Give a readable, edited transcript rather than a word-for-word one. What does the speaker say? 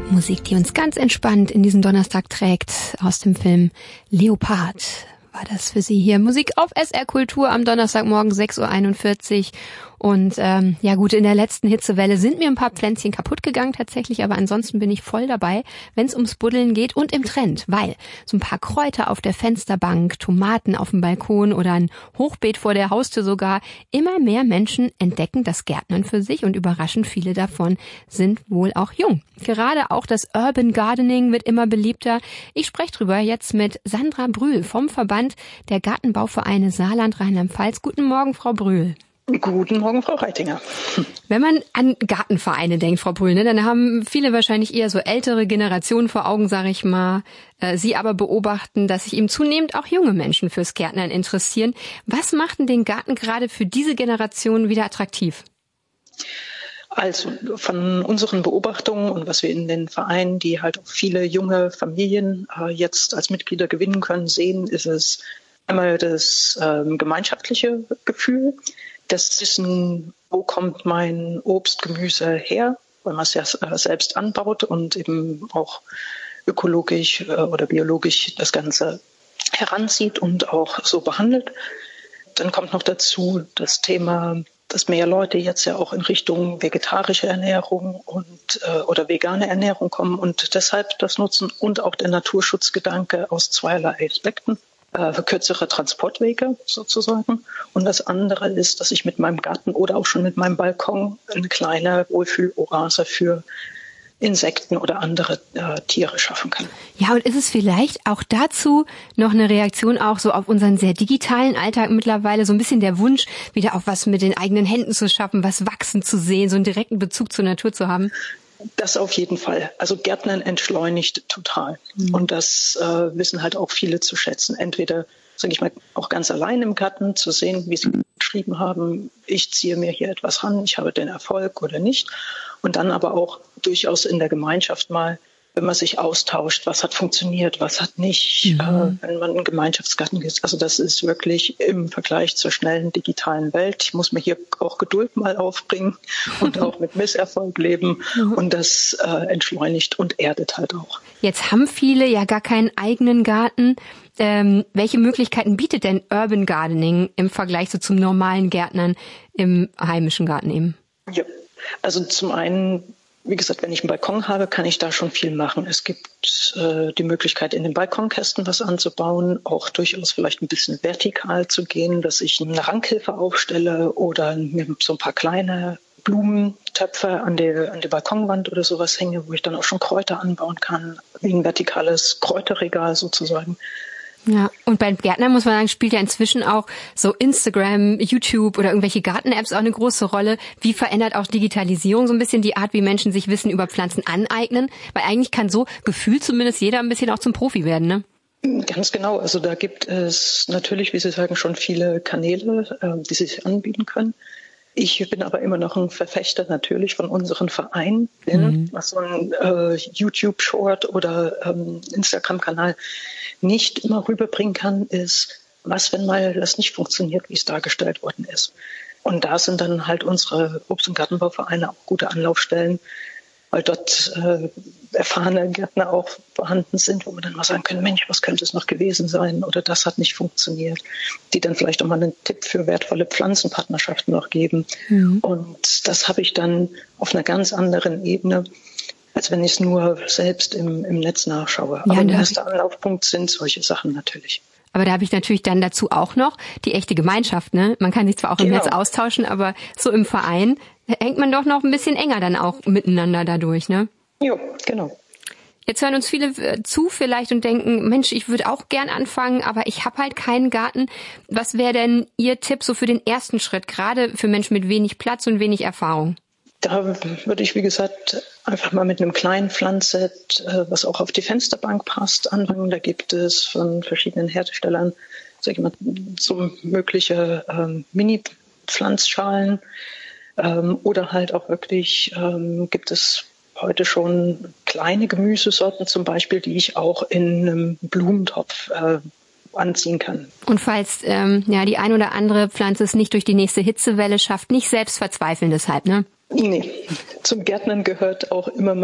Musik, die uns ganz entspannt in diesen Donnerstag trägt, aus dem Film Leopard. War das für Sie hier Musik auf SR Kultur am Donnerstagmorgen 6.41 Uhr. Und ja gut, in der letzten Hitzewelle sind mir ein paar Pflänzchen kaputt gegangen tatsächlich, aber ansonsten bin ich voll dabei, wenn es ums Buddeln geht und im Trend, weil so ein paar Kräuter auf der Fensterbank, Tomaten auf dem Balkon oder ein Hochbeet vor der Haustür sogar, immer mehr Menschen entdecken das Gärtnern für sich und überraschend viele davon sind wohl auch jung. Gerade auch das Urban Gardening wird immer beliebter. Ich spreche drüber jetzt mit Sandra Brühl vom Verband der Gartenbauvereine Saarland Rheinland-Pfalz. Guten Morgen, Frau Brühl. Guten Morgen, Frau Reitinger. Wenn man an Gartenvereine denkt, Frau Brühl, dann haben viele wahrscheinlich eher so ältere Generationen vor Augen, sage ich mal. Sie aber beobachten, dass sich eben zunehmend auch junge Menschen fürs Gärtnern interessieren. Was macht denn den Garten gerade für diese Generation wieder attraktiv? Also von unseren Beobachtungen und was wir in den Vereinen, die halt auch viele junge Familien jetzt als Mitglieder gewinnen können, sehen, ist es einmal das gemeinschaftliche Gefühl, das Wissen, wo kommt mein Obst, Gemüse her, weil man es ja selbst anbaut und eben auch ökologisch oder biologisch das Ganze heranzieht und auch so behandelt. Dann kommt noch dazu das Thema, dass mehr Leute jetzt ja auch in Richtung vegetarische Ernährung und oder vegane Ernährung kommen und deshalb das nutzen und auch der Naturschutzgedanke aus zweierlei Aspekten. Für kürzere Transportwege sozusagen. Und das andere ist, dass ich mit meinem Garten oder auch schon mit meinem Balkon eine kleine Wohlfühloase für Insekten oder andere Tiere schaffen kann. Ja, und ist es vielleicht auch dazu noch eine Reaktion auch so auf unseren sehr digitalen Alltag mittlerweile, so ein bisschen der Wunsch, wieder auch was mit den eigenen Händen zu schaffen, was wachsen zu sehen, so einen direkten Bezug zur Natur zu haben? Das auf jeden Fall. Also Gärtnern entschleunigt total. Und das wissen halt auch viele zu schätzen. Entweder, sage ich mal, auch ganz allein im Garten zu sehen, wie Sie geschrieben haben, ich ziehe mir hier etwas ran, ich habe den Erfolg oder nicht. Und dann aber auch durchaus in der Gemeinschaft mal, wenn man sich austauscht, was hat funktioniert, was hat nicht, wenn man in Gemeinschaftsgarten ist. Also das ist wirklich im Vergleich zur schnellen digitalen Welt. Ich muss mir hier auch Geduld mal aufbringen und auch mit Misserfolg leben. Und das entschleunigt und erdet halt auch. Jetzt haben viele ja gar keinen eigenen Garten. Welche Möglichkeiten bietet denn Urban Gardening im Vergleich so zum normalen Gärtnern im heimischen Garten eben? Ja, also zum einen, wie gesagt, wenn ich einen Balkon habe, kann ich da schon viel machen. Es gibt die Möglichkeit, in den Balkonkästen was anzubauen, auch durchaus vielleicht ein bisschen vertikal zu gehen, dass ich eine Rankhilfe aufstelle oder mir so ein paar kleine Blumentöpfe an die Balkonwand oder sowas hänge, wo ich dann auch schon Kräuter anbauen kann, wie ein vertikales Kräuterregal sozusagen. Ja, und beim Gärtner muss man sagen, spielt ja inzwischen auch so Instagram, YouTube oder irgendwelche Garten-Apps auch eine große Rolle. Wie verändert auch Digitalisierung so ein bisschen die Art, wie Menschen sich Wissen über Pflanzen aneignen? Weil eigentlich kann so gefühlt zumindest jeder ein bisschen auch zum Profi werden, ne? Ganz genau. Also da gibt es natürlich, wie Sie sagen, schon viele Kanäle, die sich anbieten können. Ich bin aber immer noch ein Verfechter natürlich von unseren Vereinen, was so ein YouTube-Short oder Instagram-Kanal nicht immer rüberbringen kann, ist, was, wenn mal das nicht funktioniert, wie es dargestellt worden ist. Und da sind dann halt unsere Obst- und Gartenbauvereine auch gute Anlaufstellen, weil dort erfahrene Gärtner auch vorhanden sind, wo wir dann mal sagen können, Mensch, was könnte es noch gewesen sein oder das hat nicht funktioniert, die dann vielleicht auch mal einen Tipp für wertvolle Pflanzenpartnerschaften noch geben. Und das habe ich dann auf einer ganz anderen Ebene, als wenn ich es nur selbst im Netz nachschaue. Aber der erste Anlaufpunkt sind solche Sachen natürlich. Aber da habe ich natürlich dann dazu auch noch die echte Gemeinschaft, ne? Man kann sich zwar auch im Netz austauschen, aber so im Verein hängt man doch noch ein bisschen enger dann auch miteinander dadurch, ne? Jo, genau. Jetzt hören uns viele zu vielleicht und denken, Mensch, ich würde auch gern anfangen, aber ich habe halt keinen Garten. Was wäre denn Ihr Tipp so für den ersten Schritt, gerade für Menschen mit wenig Platz und wenig Erfahrung? Da würde ich, wie gesagt, einfach mal mit einem kleinen Pflanzset, was auch auf die Fensterbank passt, anfangen. Da gibt es von verschiedenen Herstellern, sag ich mal, so mögliche Mini-Pflanzschalen oder halt auch wirklich gibt es heute schon kleine Gemüsesorten zum Beispiel, die ich auch in einem Blumentopf anziehen kann. Und falls die ein oder andere Pflanze es nicht durch die nächste Hitzewelle schafft, nicht selbst verzweifeln deshalb, ne? Nee, zum Gärtnern gehört auch immer mal